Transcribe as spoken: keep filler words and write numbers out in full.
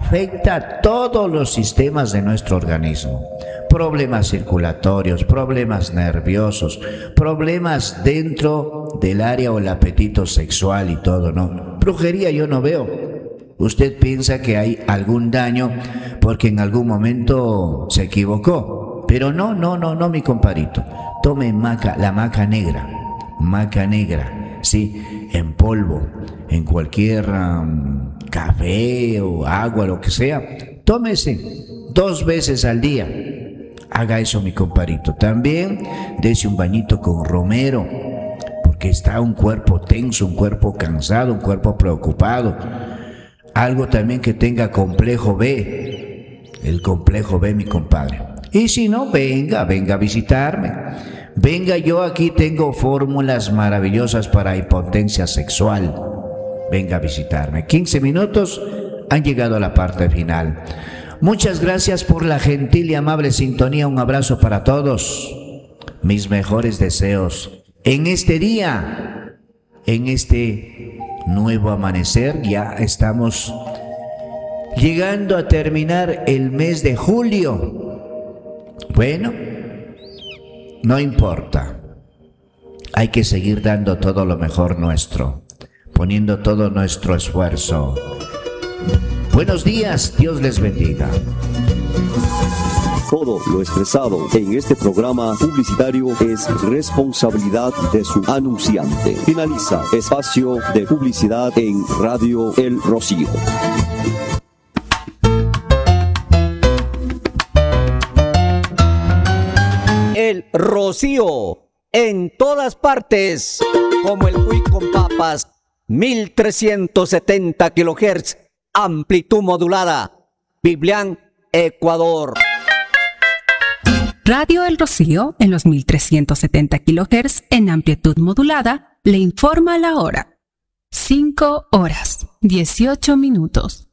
afecta a todos los sistemas de nuestro organismo. Problemas circulatorios, problemas nerviosos, problemas dentro del área o el apetito sexual y todo, ¿no? Brujería yo no veo. Usted piensa que hay algún daño porque en algún momento se equivocó. Pero no, no, no, no, mi compadrito. Tome maca, la maca negra, maca negra, sí, en polvo, en cualquier um, café o agua, lo que sea. Tómese dos veces al día. Haga eso, mi compadrito. También dése un bañito con romero, porque está un cuerpo tenso, un cuerpo cansado, un cuerpo preocupado. Algo también que tenga complejo B, el complejo B, mi compadre. Y si no, venga, venga a visitarme. Venga, yo aquí tengo fórmulas maravillosas para impotencia sexual. Venga a visitarme. quince minutos han llegado a la parte final. Muchas gracias por la gentil y amable sintonía. Un abrazo para todos. Mis mejores deseos en este día, en este nuevo amanecer. Ya estamos llegando a terminar el mes de julio. Bueno, no importa. Hay que seguir dando todo lo mejor nuestro, poniendo todo nuestro esfuerzo. Buenos días, Dios les bendiga. Todo lo expresado en este programa publicitario es responsabilidad de su anunciante. Finaliza espacio de publicidad en Radio El Rocío. El Rocío, en todas partes, como el Cuy con papas, mil trescientos setenta kilohertz, amplitud modulada, Biblián, Ecuador. Radio El Rocío, en los mil trescientos setenta kilohertz en amplitud modulada, le informa la hora. cinco horas, dieciocho minutos.